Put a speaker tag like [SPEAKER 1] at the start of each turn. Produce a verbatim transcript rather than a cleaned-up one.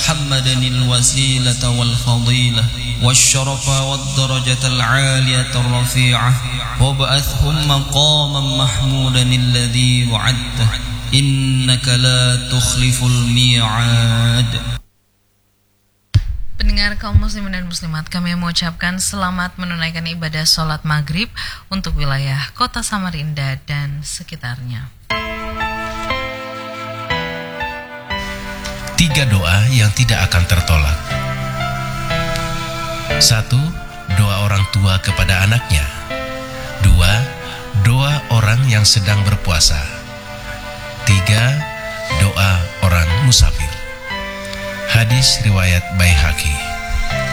[SPEAKER 1] محمدا الوسيلة والفضيلة والشرف والدرجة العالية الرفيعة وابعثهم مقاما محمودا الذي وعدته إنك لا تخلف الميعاد.
[SPEAKER 2] Pendengar kaum muslimin dan muslimat, kami mengucapkan selamat menunaikan ibadah sholat maghrib untuk wilayah kota Samarinda dan sekitarnya.
[SPEAKER 3] Tiga doa yang tidak akan tertolak. Satu, doa orang tua kepada anaknya. Dua, doa orang yang sedang berpuasa. Tiga, doa orang musafir. Hadis riwayat Baihaqi.